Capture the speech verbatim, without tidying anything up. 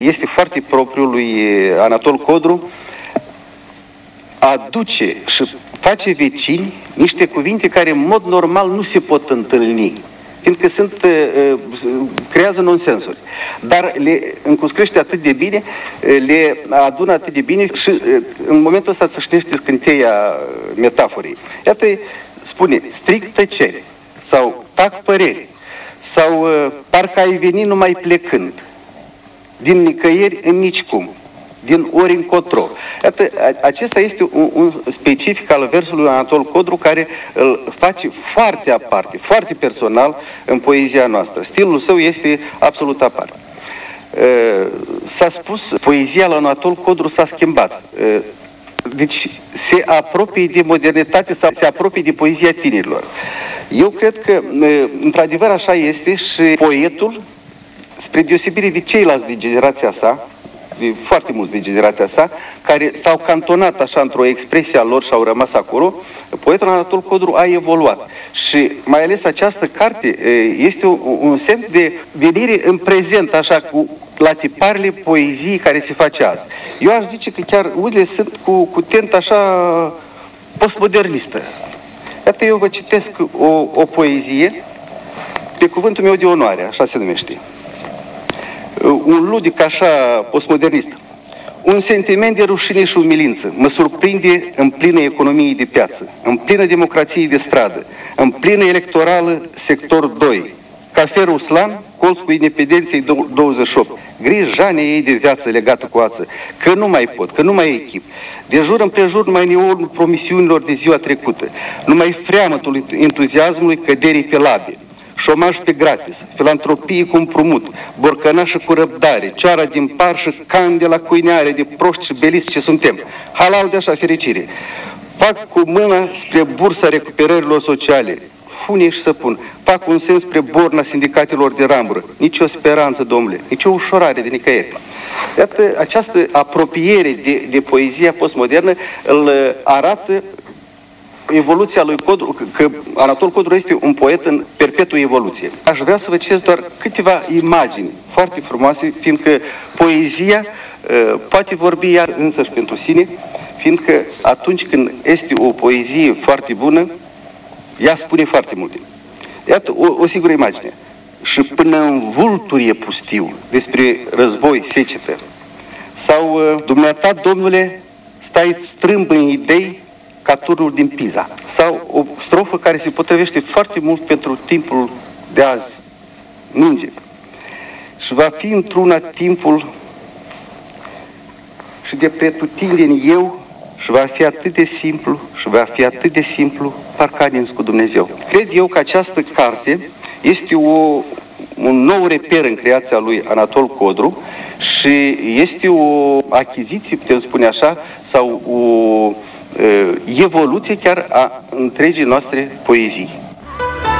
Este foarte propriu lui Anatol Codru aduce și face vecini niște cuvinte care în mod normal nu se pot întâlni, fiindcă sunt, creează nonsensuri. Dar le încuscrește atât de bine, le adună atât de bine și în momentul ăsta țâșnește scânteia metaforii. Iată, spune, strict tăcere, sau tac părere, sau parcă ai venit numai plecând, din nicăieri în nicicum, din ori încotro. Iată, acesta este un, un specific al versului Anatol Codru care îl face foarte aparte, foarte personal în poezia noastră. Stilul său este absolut aparte. S-a spus, poezia lui Anatol Codru s-a schimbat. Deci se apropie de modernitate sau se apropie de poezia tinerilor. Eu cred că, într-adevăr, așa este și poetul, spre deosebire de ceilalți din generația sa, de foarte mulți din generația sa, care s-au cantonat așa într-o expresie a lor și au rămas acolo, poetul Anatol Codru a evoluat. Și mai ales această carte este un, un semn de venire în prezent, așa, cu la tiparele poeziei care se face azi. Eu aș zice că chiar unele sunt cu, cu tent așa postmodernistă. Iată, eu vă citesc o, o poezie pe cuvântul meu de onoare, așa se numește. Un ludic așa postmodernist. Un sentiment de rușine și umilință mă surprinde în plină economie de piață, în plină democrație de stradă, în plină electorală sector doi. Cafe Ruslan, colț cu independenței douăzeci și opt. Grijania ei de viață legată cu ață, că nu mai pot, că nu mai e echip. De jur împrejur numai neonul promisiunilor de ziua trecută, numai freamătul entuziasmului căderii pe labe. Șomaj pe gratis, filantropie cu împrumut, borcănașă cu răbdare, ceara din par și candela cuineare de proști și beliți ce suntem. Halal de așa fericire. Fac cu mâna spre bursa recuperărilor sociale. Fune și să pun. Fac un sens spre borna sindicatelor de rambură. Nici o speranță, domnule, nici o ușurare de nicăieri. Iată, această apropiere de, de poezia postmodernă îl arată evoluția lui Codru, că Anatol Codru este un poet în perpetuă evoluție. Aș vrea să vă citesc doar câteva imagini foarte frumoase, fiindcă poezia uh, poate vorbi ea însăși pentru sine, fiindcă atunci când este o poezie foarte bună, ea spune foarte multe. Iată o, o singură imagine. Și până în vulturi e pustiu, despre război, secetă. Sau, uh, dumneata, domnule, stai strâmb în idei ca turnul din Pisa. Sau o strofă care se potrivește foarte mult pentru timpul de azi. Ninge. Și va fi într-una timpul și de pretutindeni eu și va fi atât de simplu și va fi atât de simplu parcă nins cu Dumnezeu. Cred eu că această carte este o, un nou reper în creația lui Anatol Codru și este o achiziție, putem spune așa, sau o evoluție chiar a întregii noastre poezii.